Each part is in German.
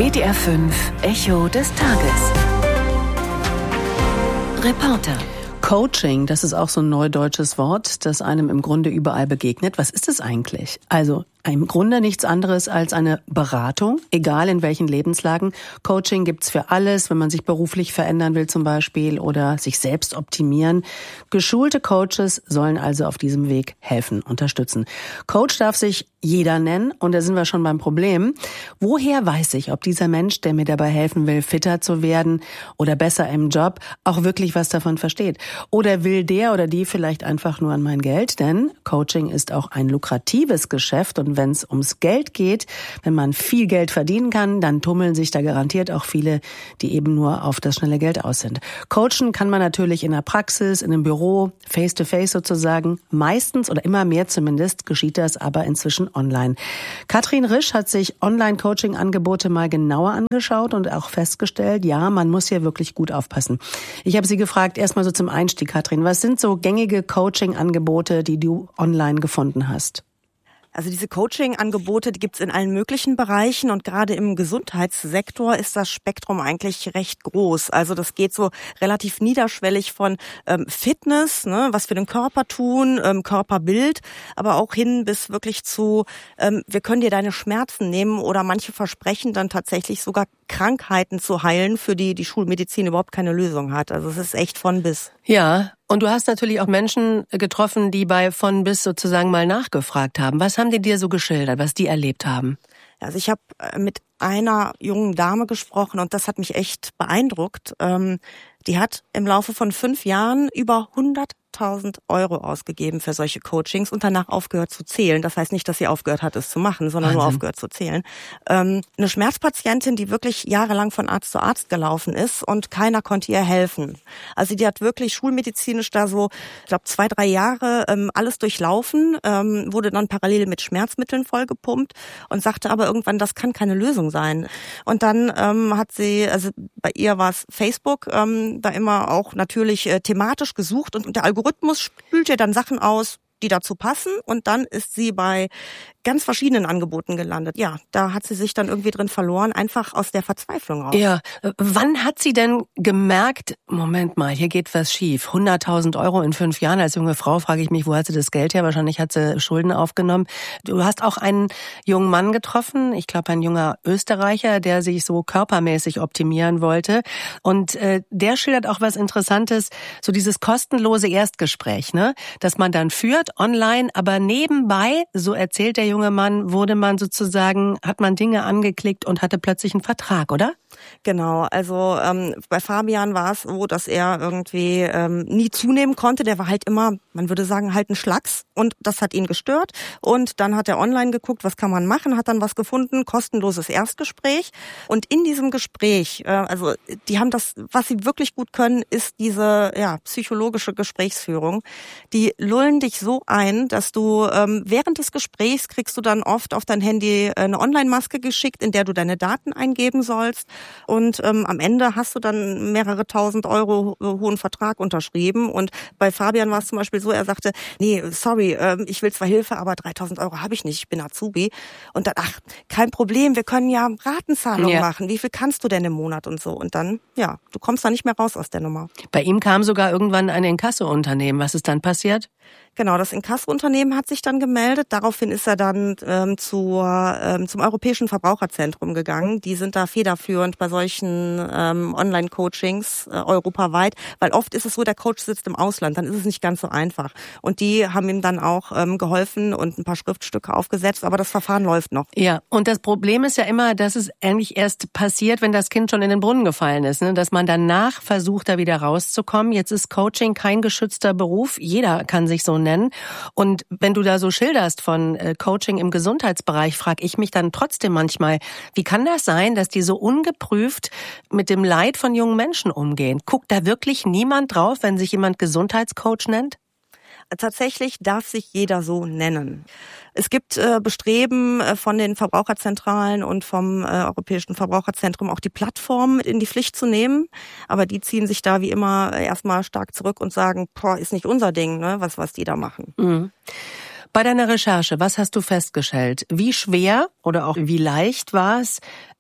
WDR 5 Echo des Tages. Reporter. Coaching, das ist auch so ein neudeutsches Wort, das einem im Grunde überall begegnet. Was ist es eigentlich? Also im Grunde nichts anderes als eine Beratung, egal in welchen Lebenslagen. Coaching gibt's für alles, wenn man sich beruflich verändern will zum Beispiel oder sich selbst optimieren. Geschulte Coaches sollen also auf diesem Weg helfen, unterstützen. Coach darf sich jeder nennen und da sind wir schon beim Problem. Woher weiß ich, ob dieser Mensch, der mir dabei helfen will, fitter zu werden oder besser im Job, auch wirklich was davon versteht? Oder will der oder die vielleicht einfach nur an mein Geld? Denn Coaching ist auch ein lukratives Geschäft und wenn es ums Geld geht, wenn man viel Geld verdienen kann, dann tummeln sich da garantiert auch viele, die eben nur auf das schnelle Geld aus sind. Coachen kann man natürlich in der Praxis, in einem Büro, face-to-face sozusagen. Meistens oder immer mehr zumindest geschieht das aber inzwischen online. Katrin Risch hat sich Online-Coaching-Angebote mal genauer angeschaut und auch festgestellt, ja, man muss hier wirklich gut aufpassen. Ich habe sie gefragt, erstmal so zum Einstieg, Katrin, was sind so gängige Coaching-Angebote, die du online gefunden hast? Also diese Coaching-Angebote, die gibt's in allen möglichen Bereichen und gerade im Gesundheitssektor ist das Spektrum eigentlich recht groß. Also das geht so relativ niederschwellig von Fitness, ne, was wir den Körper tun, Körperbild, aber auch hin bis wirklich zu, wir können dir deine Schmerzen nehmen oder manche versprechen dann tatsächlich sogar Krankheiten zu heilen, für die Schulmedizin überhaupt keine Lösung hat. Also es ist echt von bis. Ja, und du hast natürlich auch Menschen getroffen, die bei von bis sozusagen mal nachgefragt haben. Was haben die dir so geschildert, was die erlebt haben? Also ich habe mit einer jungen Dame gesprochen und das hat mich echt beeindruckt. Die hat im Laufe von 5 Jahren über 100.000 Euro ausgegeben für solche Coachings und danach aufgehört zu zählen. Das heißt nicht, dass sie aufgehört hat, es zu machen, sondern Wahnsinn. nur aufgehört zu zählen. Eine Schmerzpatientin, die wirklich jahrelang von Arzt zu Arzt gelaufen ist und keiner konnte ihr helfen. Also die hat wirklich schulmedizinisch da so, ich glaube 2-3 Jahre alles durchlaufen, wurde dann parallel mit Schmerzmitteln vollgepumpt und sagte aber irgendwann, das kann keine Lösung sein. Und dann hat sie, also bei ihr war es Facebook, da immer auch natürlich thematisch gesucht und der Algorithmus spült ihr dann Sachen aus, die dazu passen und dann ist sie bei ganz verschiedenen Angeboten gelandet. Ja, da hat sie sich dann irgendwie drin verloren, einfach aus der Verzweiflung raus. Ja, wann hat sie denn gemerkt, Moment mal, hier geht was schief, 100.000 Euro in 5 Jahren, als junge Frau frage ich mich, wo hat sie das Geld her? Wahrscheinlich hat sie Schulden aufgenommen. Du hast auch einen jungen Mann getroffen, ich glaube ein junger Österreicher, der sich so körpermäßig optimieren wollte und der schildert auch was Interessantes, so dieses kostenlose Erstgespräch, ne, das man dann führt online, aber nebenbei, so erzählt der junge Mann, hat man Dinge angeklickt und hatte plötzlich einen Vertrag, oder? Genau, also bei Fabian war es so, dass er irgendwie nie zunehmen konnte. Der war halt immer, man würde sagen, halt ein Schlacks und das hat ihn gestört. Und dann hat er online geguckt, was kann man machen, hat dann was gefunden, kostenloses Erstgespräch. Und in diesem Gespräch, also die haben das, was sie wirklich gut können, ist diese psychologische Gesprächsführung. Die lullen dich so ein, dass du während des Gesprächs kriegst du dann oft auf dein Handy eine Online-Maske geschickt, in der du deine Daten eingeben sollst. Und am Ende hast du dann mehrere 1.000 Euro hohen Vertrag unterschrieben. Und bei Fabian war es zum Beispiel so, er sagte, nee, sorry, ich will zwar Hilfe, aber 3.000 Euro habe ich nicht, ich bin Azubi. Und dann, kein Problem, wir können ja Ratenzahlung machen. Wie viel kannst du denn im Monat und so? Und dann, du kommst da nicht mehr raus aus der Nummer. Bei ihm kam sogar irgendwann ein Inkasso-Unternehmen. Was ist dann passiert? Genau, das Inkasso-Unternehmen hat sich dann gemeldet. Daraufhin ist er dann zum Europäischen Verbraucherzentrum gegangen. Die sind da federführend bei solchen Online-Coachings europaweit, weil oft ist es so, der Coach sitzt im Ausland, dann ist es nicht ganz so einfach. Und die haben ihm dann auch geholfen und ein paar Schriftstücke aufgesetzt, aber das Verfahren läuft noch. Ja, und das Problem ist ja immer, dass es eigentlich erst passiert, wenn das Kind schon in den Brunnen gefallen ist, ne? Dass man danach versucht, da wieder rauszukommen. Jetzt ist Coaching kein geschützter Beruf. Jeder kann sich so nennen. Und wenn du da so schilderst von Coaching im Gesundheitsbereich, frage ich mich dann trotzdem manchmal, wie kann das sein, dass die so ungeprüft mit dem Leid von jungen Menschen umgehen? Guckt da wirklich niemand drauf, wenn sich jemand Gesundheitscoach nennt? Tatsächlich darf sich jeder so nennen. Es gibt Bestreben von den Verbraucherzentralen und vom Europäischen Verbraucherzentrum auch die Plattform in die Pflicht zu nehmen. Aber die ziehen sich da wie immer erstmal stark zurück und sagen, ist nicht unser Ding, ne, was die da machen. Mhm. Bei deiner Recherche, was hast du festgestellt? Wie schwer oder auch wie leicht war es,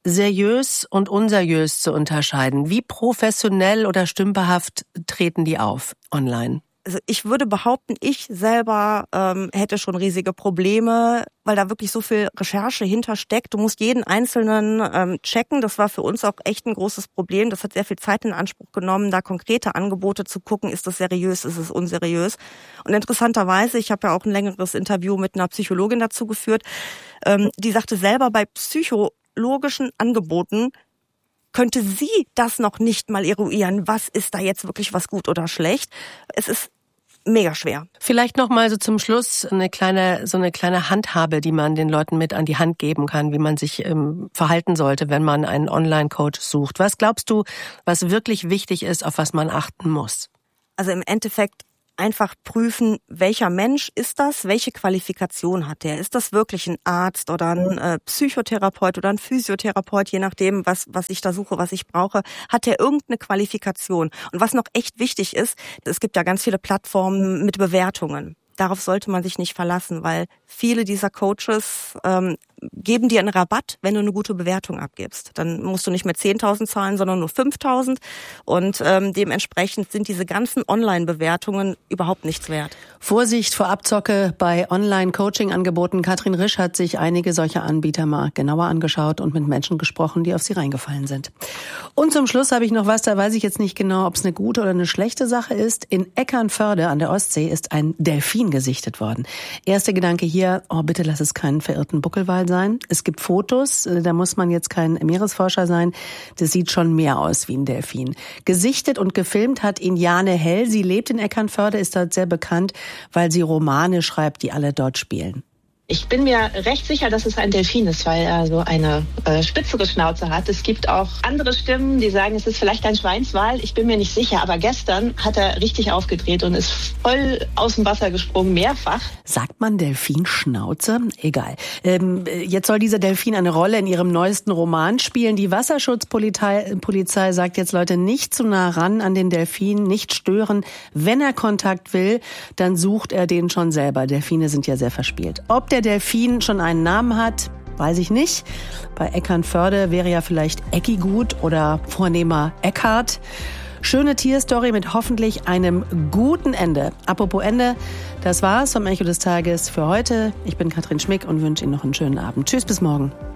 seriös und unseriös zu unterscheiden? Wie professionell oder stümperhaft treten die auf online? Also ich würde behaupten, ich selber hätte schon riesige Probleme, weil da wirklich so viel Recherche hintersteckt. Du musst jeden Einzelnen checken. Das war für uns auch echt ein großes Problem. Das hat sehr viel Zeit in Anspruch genommen, da konkrete Angebote zu gucken, ist das seriös, ist es unseriös. Und interessanterweise, ich habe ja auch ein längeres Interview mit einer Psychologin dazu geführt, die sagte selber, bei psychologischen Angeboten könnte sie das noch nicht mal eruieren, was ist da jetzt wirklich was gut oder schlecht. Es ist mega schwer. Vielleicht noch mal so zum Schluss eine kleine Handhabe, die man den Leuten mit an die Hand geben kann, wie man sich verhalten sollte, wenn man einen Online-Coach sucht. Was glaubst du, was wirklich wichtig ist, auf was man achten muss? Also im Endeffekt einfach prüfen, welcher Mensch ist das, welche Qualifikation hat der? Ist das wirklich ein Arzt oder ein Psychotherapeut oder ein Physiotherapeut, je nachdem, was ich da suche, was ich brauche, hat der irgendeine Qualifikation? Und was noch echt wichtig ist, es gibt ja ganz viele Plattformen mit Bewertungen. Darauf sollte man sich nicht verlassen, weil viele dieser Coaches geben dir einen Rabatt, wenn du eine gute Bewertung abgibst. Dann musst du nicht mehr 10.000 zahlen, sondern nur 5.000. Und dementsprechend sind diese ganzen Online-Bewertungen überhaupt nichts wert. Vorsicht vor Abzocke bei Online-Coaching-Angeboten. Katrin Risch hat sich einige solcher Anbieter mal genauer angeschaut und mit Menschen gesprochen, die auf sie reingefallen sind. Und zum Schluss habe ich noch was, da weiß ich jetzt nicht genau, ob es eine gute oder eine schlechte Sache ist. In Eckernförde an der Ostsee ist ein Delfin gesichtet worden. Erster Gedanke hier, oh bitte lass es keinen verirrten Buckelwal sein. Es gibt Fotos, da muss man jetzt kein Meeresforscher sein. Das sieht schon mehr aus wie ein Delfin. Gesichtet und gefilmt hat ihn Jane Hell. Sie lebt in Eckernförde, ist dort sehr bekannt, weil sie Romane schreibt, die alle dort spielen. Ich bin mir recht sicher, dass es ein Delfin ist, weil er so eine spitzere Schnauze hat. Es gibt auch andere Stimmen, die sagen, es ist vielleicht ein Schweinswal. Ich bin mir nicht sicher, aber gestern hat er richtig aufgedreht und ist voll aus dem Wasser gesprungen, mehrfach. Sagt man Delfinschnauze? Egal. Jetzt soll dieser Delfin eine Rolle in ihrem neuesten Roman spielen. Die Wasserschutzpolizei sagt jetzt, Leute, nicht zu nah ran an den Delfin, nicht stören. Wenn er Kontakt will, dann sucht er den schon selber. Delfine sind ja sehr verspielt. Ob der Delfin schon einen Namen hat, weiß ich nicht. Bei Eckernförde wäre ja vielleicht Ecki gut oder Vornehmer Eckhart. Schöne Tierstory mit hoffentlich einem guten Ende. Apropos Ende, das war's vom Echo des Tages für heute. Ich bin Katrin Schmick und wünsche Ihnen noch einen schönen Abend. Tschüss, bis morgen.